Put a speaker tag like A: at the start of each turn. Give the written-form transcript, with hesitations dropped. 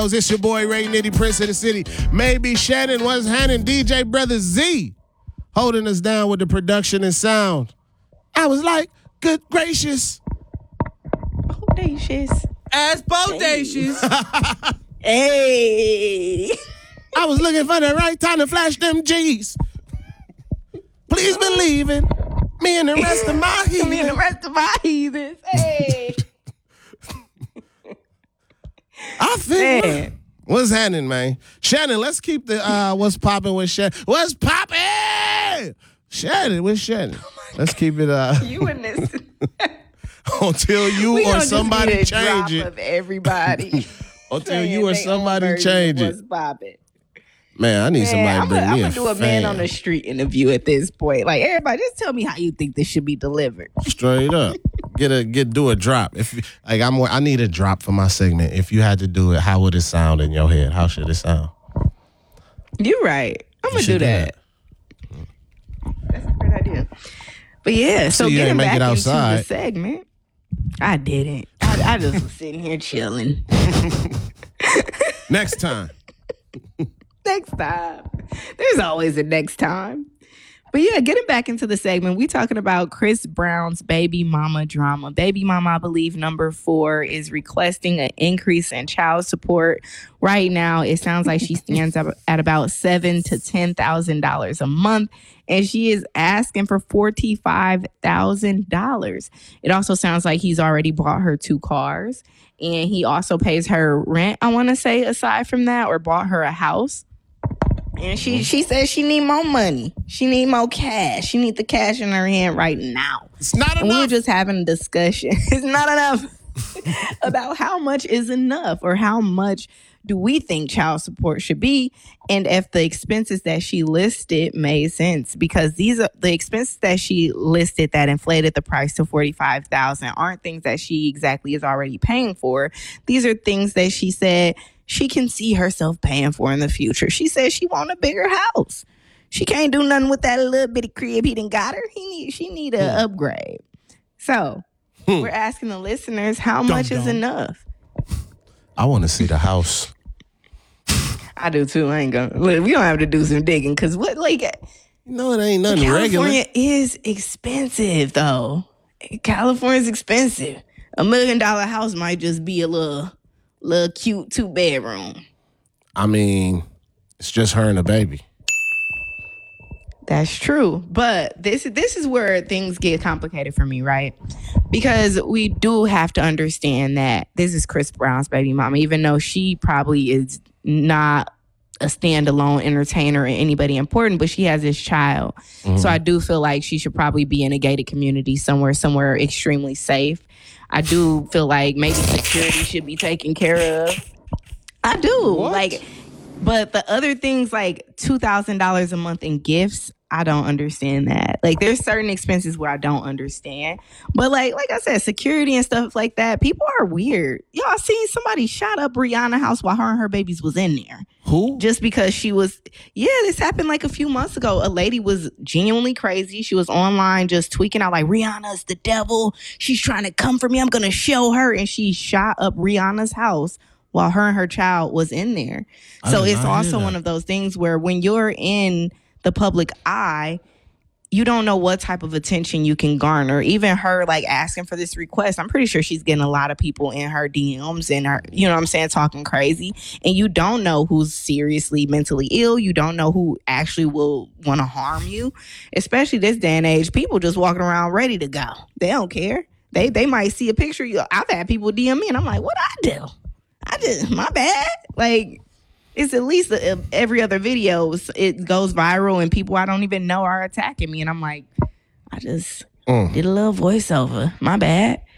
A: It's your boy Ray Nitty, Prince of the City. Maybe Shannon was handing DJ Brother Z holding us down with the production and sound. I was like, good gracious.
B: Bodacious.
C: As bodacious.
B: Hey.
A: I was looking for the right time to flash them G's. Please believe in me and the rest of my heathens.
B: Me and the rest of my heathens. Hey.
A: I think. What's happening, man? Shannon, let's keep the what's popping with Shannon. What's popping? Shannon, with Shannon. Let's keep it
B: You in this.
A: until you or somebody change it.
B: Of everybody.
A: Until you or somebody change it.
B: What's popping?
A: Man, I need somebody to bring me a
B: I'm gonna do a man on the street interview at this point. Like, everybody, just tell me how you think this should be delivered.
A: Straight up. Do a drop. I need a drop for my segment. If you had to do it, how would it sound in your head? How should it sound?
B: You're right. I'm gonna do that. That's a great idea. But yeah, so getting back into the segment, I didn't. I just was sitting here chilling.
A: Next time.
B: Next time. There's always a next time. But yeah, getting back into the segment, we talking about Chris Brown's baby mama drama. Baby mama, I believe, number 4 is requesting an increase in child support. Right now, it sounds like she stands up at about $7,000 to $10,000 a month, and she is asking for $45,000. It also sounds like he's already bought her 2 cars, and he also pays her rent, I want to say, aside from that, or bought her a house. And she says she need more money. She need more cash. She need the cash in her hand right now.
A: It's not enough.
B: And we were just having a discussion. It's not enough about how much is enough, or how much do we think child support should be, and if the expenses that she listed made sense, because these are the expenses that she listed that inflated the price to $45,000 aren't things that she exactly is already paying for. These are things that she said she can see herself paying for in the future. She says she want a bigger house. She can't do nothing with that little bitty crib he done got her. She need an upgrade. So we're asking the listeners, how much is enough?
A: I want to see the house.
B: I do too. I ain't gonna. Look, we don't have to do some digging, because what, like,
A: no, it ain't nothing
B: California
A: regular.
B: is expensive, though. California's expensive. $1 million house might just be a little cute 2-bedroom.
A: I mean, it's just her and a baby.
B: That's true. But this is where things get complicated for me, right? Because we do have to understand that this is Chris Brown's baby mama, even though she probably is not a standalone entertainer or anybody important, but she has this child. Mm-hmm. So I do feel like she should probably be in a gated community somewhere extremely safe. I do feel like maybe security should be taken care of. I do.
A: What?
B: But the other things, like $2,000 a month in gifts, I don't understand that. Like, there's certain expenses where I don't understand. But like I said, security and stuff like that, people are weird. Y'all seen somebody shot up Rihanna's house while her and her babies was in there.
A: Who?
B: Just because she was, this happened like a few months ago. A lady was genuinely crazy. She was online just tweaking out like, Rihanna's the devil. She's trying to come for me. I'm going to show her. And she shot up Rihanna's house while her and her child was in there. So it's also one of those things where when you're in the public eye, you don't know what type of attention you can garner. Even her, like, asking for this request, I'm pretty sure she's getting a lot of people in her DMs and her, you know what I'm saying, talking crazy. And you don't know who's seriously mentally ill. You don't know who actually will want to harm you. Especially this day and age, people just walking around ready to go. They don't care. They might see a picture. I've had people DM me and I'm like, what I do? My bad. Like, it's at least every other video, it goes viral and people I don't even know are attacking me. And I'm like, I just did a little voiceover. My bad.